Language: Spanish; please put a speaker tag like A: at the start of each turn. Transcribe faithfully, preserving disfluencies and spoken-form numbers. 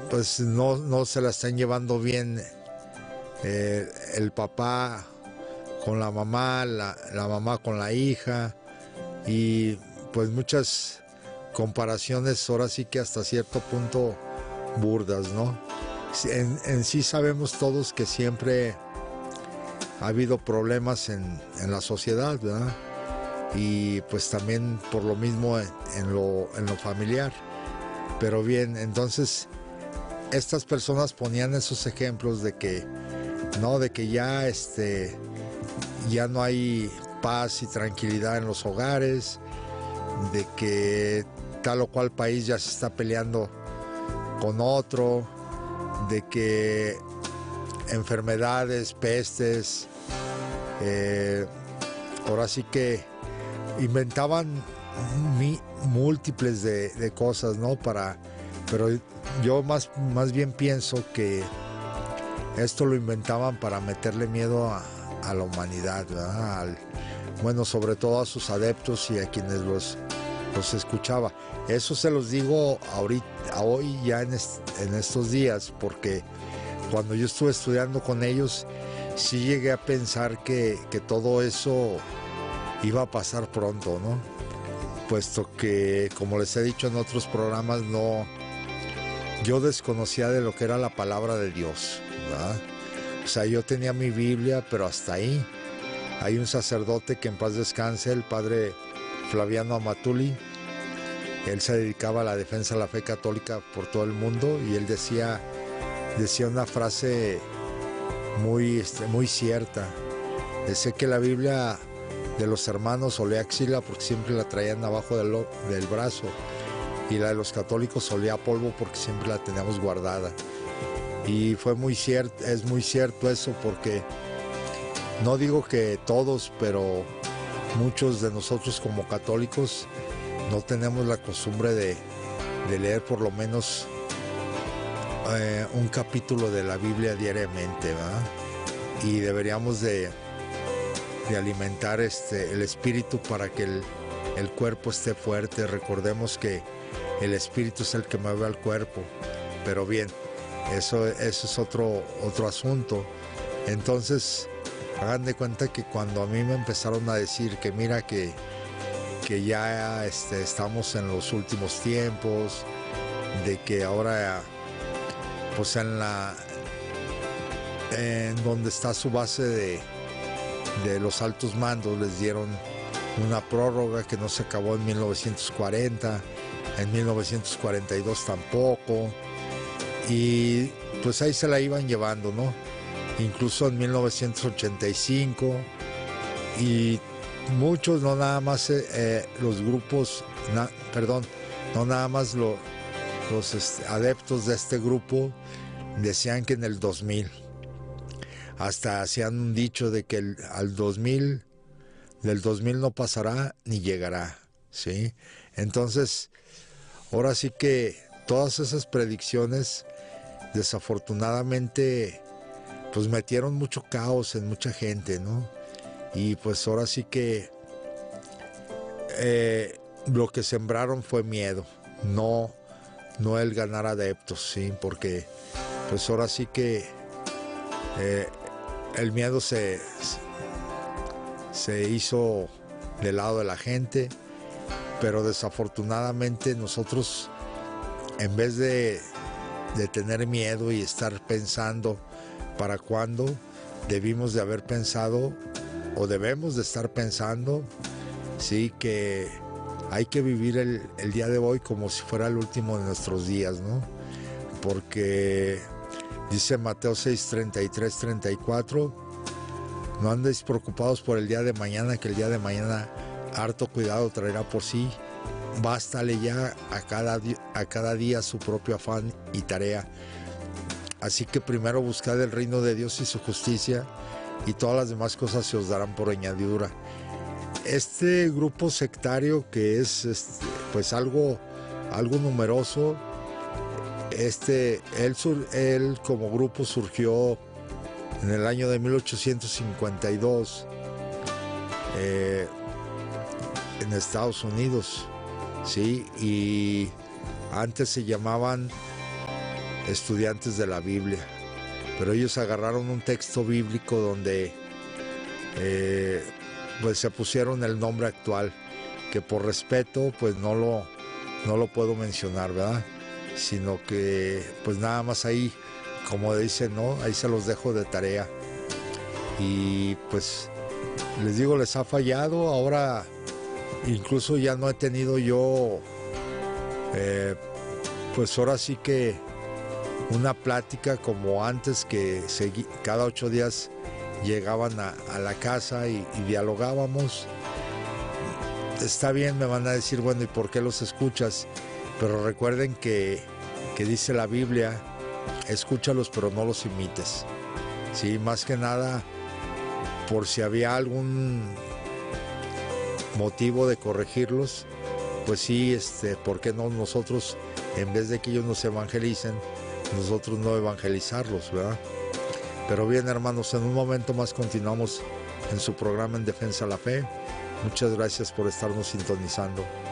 A: pues no, no se la están llevando bien eh, el papá con la mamá, la, la mamá con la hija, y pues muchas comparaciones ahora sí que hasta cierto punto burdas, ¿no? En, en sí sabemos todos que siempre ha habido problemas en, en la sociedad, ¿verdad? Y pues también por lo mismo en, en, lo, en lo familiar. Pero bien, entonces estas personas ponían esos ejemplos de que no, de que ya este ya no hay paz y tranquilidad en los hogares, de que tal o cual país ya se está peleando con otro, de que enfermedades, pestes, eh, ahora sí que inventaban mi, múltiples de, de cosas, ¿no? Para, pero yo más, más bien pienso que esto lo inventaban para meterle miedo a, a la humanidad, ¿verdad? Al, bueno, sobre todo a sus adeptos y a quienes los, los escuchaba. Eso se los digo ahorita, hoy ya en, est, en estos días, porque cuando yo estuve estudiando con ellos, sí llegué a pensar que, que todo eso iba a pasar pronto, ¿no? Puesto que, como les he dicho en otros programas, no, yo desconocía de lo que era la palabra de Dios, ¿verdad? O sea, yo tenía mi Biblia, pero hasta ahí. Hay un sacerdote que en paz descanse, el padre Flaviano Amatuli. Él se dedicaba a la defensa de la fe católica por todo el mundo y él decía, decía una frase muy, este, muy cierta. Decía que la Biblia de los hermanos olía axila porque siempre la traían abajo del, del brazo, y la de los católicos olía a polvo porque siempre la teníamos guardada. Y fue muy cierto, es muy cierto eso, porque no digo que todos, pero muchos de nosotros como católicos no tenemos la costumbre de, de leer por lo menos eh, un capítulo de la Biblia diariamente, ¿verdad? Y deberíamos de, de alimentar este, el espíritu para que el, el cuerpo esté fuerte. Recordemos que el espíritu es el que mueve al cuerpo, pero bien, eso, eso es otro, otro asunto. Entonces, hagan de cuenta que cuando a mí me empezaron a decir que mira que, que ya este, estamos en los últimos tiempos, de que ahora pues en la en donde está su base de, de los altos mandos les dieron una prórroga que no se acabó en mil novecientos cuarenta, en mil novecientos cuarenta y dos tampoco, y pues ahí se la iban llevando, ¿no? Incluso en mil novecientos ochenta y cinco, y muchos, no nada más eh, los grupos, na, perdón, no nada más lo, los este, adeptos de este grupo decían que en el dos mil, hasta hacían un dicho de que el, al dos mil, del dos mil no pasará ni llegará, ¿sí? Entonces, ahora sí que todas esas predicciones, desafortunadamente, pues metieron mucho caos en mucha gente, ¿no? Y pues ahora sí que eh, lo que sembraron fue miedo, no, no el ganar adeptos, ¿sí? Porque pues ahora sí que eh, el miedo se, se hizo del lado de la gente, pero desafortunadamente nosotros, en vez de, de tener miedo y estar pensando para cuándo, debimos de haber pensado, o debemos de estar pensando, sí, que hay que vivir el, el día de hoy como si fuera el último de nuestros días, ¿no? Porque dice Mateo seis, treinta y tres, treinta y cuatro, no andéis preocupados por el día de mañana, que el día de mañana harto cuidado traerá por sí. Bástale ya a cada, a cada día su propio afán y tarea. Así que primero buscad el reino de Dios y su justicia, y todas las demás cosas se os darán por añadidura. Este grupo sectario, que es este, pues algo, algo numeroso, este, él, él como grupo surgió en el año de mil ochocientos cincuenta y dos eh, en Estados Unidos, sí, y antes se llamaban estudiantes de la Biblia, pero ellos agarraron un texto bíblico donde eh, pues se pusieron el nombre actual, que por respeto pues no lo, no lo puedo mencionar, ¿verdad? Sino que pues nada más ahí, como dicen, ¿no? Ahí se los dejo de tarea. Y pues les digo, les ha fallado. Ahora incluso ya no he tenido yo, eh, pues ahora sí que una plática como antes, que segui- cada ocho días llegaban a, a la casa y, y dialogábamos. Está bien, me van a decir, bueno, ¿y por qué los escuchas? Pero recuerden que, que dice la Biblia, escúchalos pero no los imites. Sí, más que nada, por si había algún motivo de corregirlos, pues sí, este, ¿por qué no nosotros, en vez de que ellos nos evangelicen, nosotros no evangelizarlos, ¿verdad? Pero bien, hermanos, en un momento más continuamos en su programa En Defensa de la Fe. Muchas gracias por estarnos sintonizando.